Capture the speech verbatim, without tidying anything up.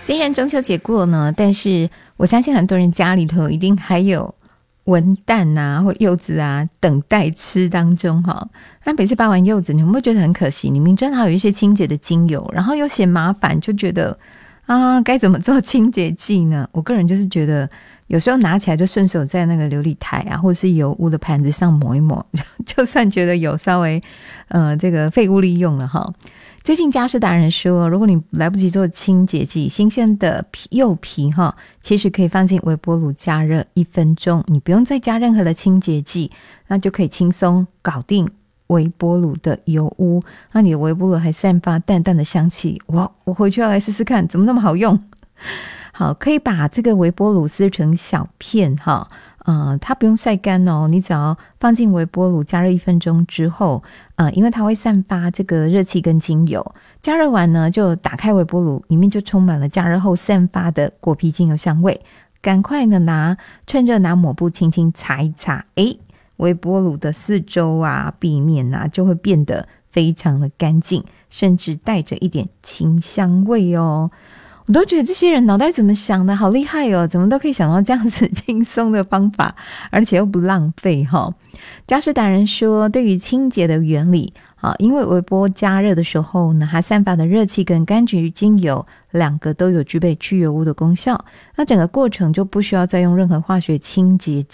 虽然中秋节过呢，但是我相信很多人家里头一定还有文旦啊或柚子啊等待吃当中哈。那每次拔完柚子，你会不会觉得很可惜？你明知道有一些清洁的精油，然后又嫌麻烦，就觉得啊，该怎么做清洁剂呢？我个人就是觉得，有时候拿起来就顺手在那个琉璃台啊，或是油污的盘子上抹一抹，就算觉得有稍微呃这个废物利用了哈。最近家事达人说，如果你来不及做清洁剂，新鲜的皮柚皮哈，其实可以放进微波炉加热一分钟，你不用再加任何的清洁剂，那就可以轻松搞定微波炉的油污。那你的微波炉还散发淡淡的香气，哇！我回去要来试试看，怎么那么好用？好，可以把这个微波炉撕成小片哈。呃，它不用晒干哦，你只要放进微波炉加热一分钟之后，呃，因为它会散发这个热气跟精油，加热完呢就打开微波炉，里面就充满了加热后散发的果皮精油香味，赶快呢拿趁热拿抹布轻轻擦一擦，诶，微波炉的四周啊壁面啊就会变得非常的干净，甚至带着一点清香味哦。我都觉得这些人脑袋怎么想的好厉害哦，怎么都可以想到这样子轻松的方法，而且又不浪费齁。家事达人说，对于清洁的原理啊，因为微波加热的时候呢，它散发的热气跟柑橘精油两个都有具备去油污的功效，那整个过程就不需要再用任何化学清洁剂